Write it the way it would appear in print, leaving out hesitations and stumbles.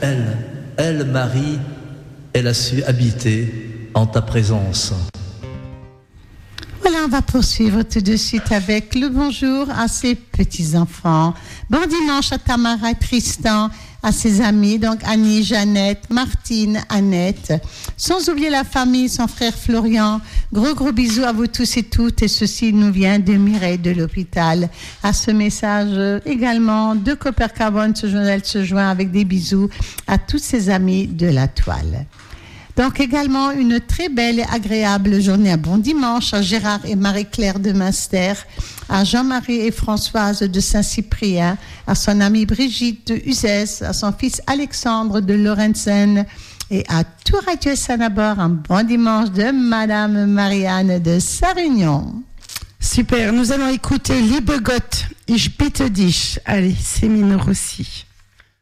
elle, Marie, elle a su habiter en ta présence. Voilà, on va poursuivre tout de suite avec le bonjour à ses petits-enfants. Bon dimanche à Tamara et Tristan, à ses amis, donc Annie, Jeannette, Martine, Annette. Sans oublier la famille, son frère Florian. Gros bisous à vous tous et toutes. Et ceci nous vient de Mireille de l'hôpital. À ce message également de Copper Carbone, ce journal se joint avec des bisous à tous ses amis de la toile. Donc également une très belle et agréable journée à bon dimanche à Gérard et Marie-Claire de Münster, à Jean-Marie et Françoise de Saint-Cyprien, à son amie Brigitte de Uzès, à son fils Alexandre de Lorenzen et à tout Radio Sanabor. Un bon dimanche de Madame Marianne de Sarignon. Super, nous allons écouter Liebe Gott, ich bitte dich. Allez, c'est Minor aussi.